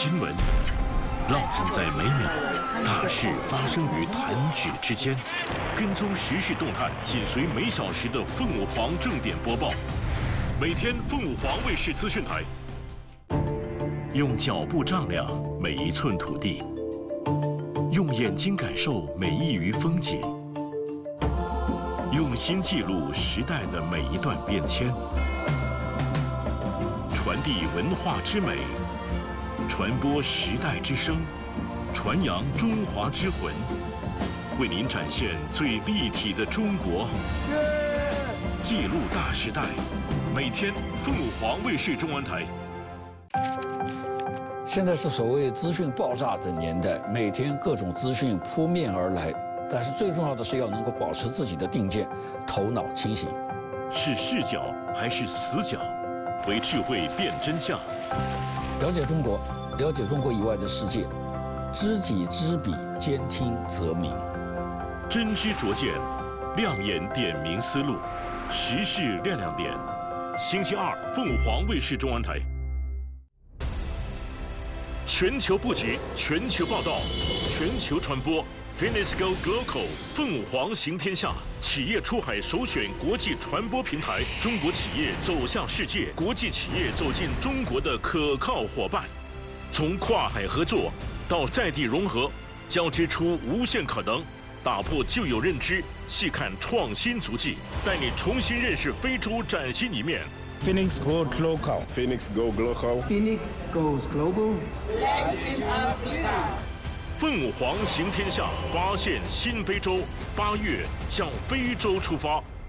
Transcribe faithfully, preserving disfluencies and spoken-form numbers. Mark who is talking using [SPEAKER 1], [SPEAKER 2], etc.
[SPEAKER 1] 新闻，烙印在每秒，大事发生于弹指之间。跟踪时事动态，紧随每小时的凤舞凰正点播报。每天凤舞凰卫视资讯台，用脚步丈量每一寸土地，用眼睛感受每一隅风景，用心记录时代的每一段变迁，传递文化之美，传播时代之声，传扬中华之魂，为您展现最立体的中国，记录大时代。每天凤舞凰卫视中文台。
[SPEAKER 2] 现在是所谓资讯爆炸的年代，每天各种资讯扑面而来，但是最重要的是要能够保持自己的定见，头脑清醒。
[SPEAKER 1] 是视角还是死角？为智慧辨真相。
[SPEAKER 2] 了解中国，了解中国以外的世界，知己知彼，兼听则明。
[SPEAKER 1] 真知灼见，亮眼点明思路，时事亮亮点。星期二，凤舞凰卫视中文台。全球布局，全球报道，全球传播。Phoenix Go Global， 凤舞凰行天下，企业出海首选国际传播平台，中国企业走向世界，国际企业走进中国的可靠伙伴。从跨海合作到在地融合，交织出无限可能。打破旧有认知，细看创新足迹，带你重新认识非洲崭新一面。
[SPEAKER 3] Phoenix Go Global.
[SPEAKER 4] Phoenix Go Global.
[SPEAKER 5] Phoenix goes global.
[SPEAKER 6] Latin Africa.
[SPEAKER 1] 凤舞凰行天下，发现新非洲。八月向非洲出发，